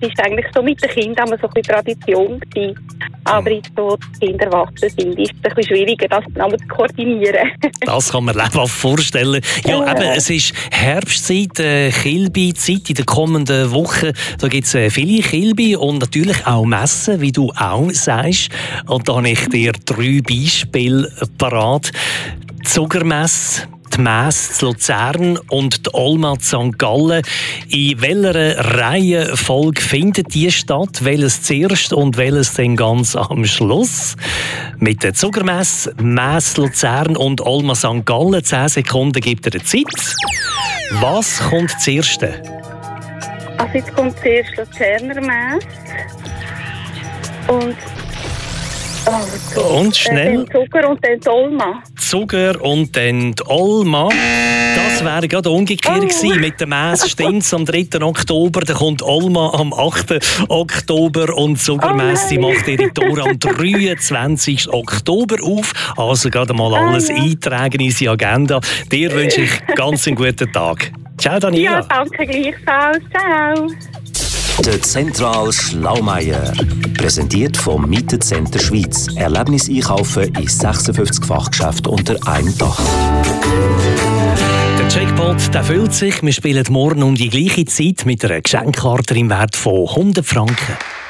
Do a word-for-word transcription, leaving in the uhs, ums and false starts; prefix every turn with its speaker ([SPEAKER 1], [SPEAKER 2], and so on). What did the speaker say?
[SPEAKER 1] ist eigentlich so mit den Kindern immer so ein bisschen Tradition gewesen. Aber jetzt, wo die Kinder erwachsen sind, ist es ein bisschen schwieriger, das dann zu koordinieren.
[SPEAKER 2] Das kann man lebhaft vorstellen. Ja,
[SPEAKER 1] Ja.
[SPEAKER 2] eben, es ist Herbstzeit, äh, Kilby-Zeit in den kommenden Wochen. Da gibt es äh, viele Kilby und natürlich auch Messen, wie du auch sagst. Und da habe ich dir drei Beispiele parat. Die Zuckermesse, die Messe zu Luzern und die Olma zu Sankt Gallen. In welcher Reihenfolge findet die statt? Welches zuerst und welches dann ganz am Schluss? Mit der Zuckermesse, Messe Luzern und Olma Sankt Gallen. zehn Sekunden gibt er Zeit. Was kommt zuerst?
[SPEAKER 1] Also jetzt kommt zuerst Luzerner Messe. Und... Oh,
[SPEAKER 2] Und schnell.
[SPEAKER 1] Äh, den Zucker und den Dolma.
[SPEAKER 2] Zucker und dann die Olma. Das wäre gerade umgekehrt
[SPEAKER 1] Oh.
[SPEAKER 2] gewesen. Mit der Messe stimmt am dritten Oktober, dann kommt Olma am achten Oktober und die Zuckermesse
[SPEAKER 1] Oh
[SPEAKER 2] macht ihre Tore am dreiundzwanzigsten Oktober auf. Also gerade mal alles
[SPEAKER 1] Ah, ja.
[SPEAKER 2] eintragen in unsere Agenda. Dir wünsche ich ganz einen guten Tag. Ciao, Daniela.
[SPEAKER 1] Ja, danke gleichfalls. Ciao.
[SPEAKER 3] Der Zentral Schlaumeier. Präsentiert vom Mietecenter Schweiz. Erlebnis einkaufen in sechsundfünfzig Fachgeschäften unter einem Dach.
[SPEAKER 2] Der Jackpot der füllt sich. Wir spielen morgen um die gleiche Zeit mit einer Geschenkkarte im Wert von hundert Franken.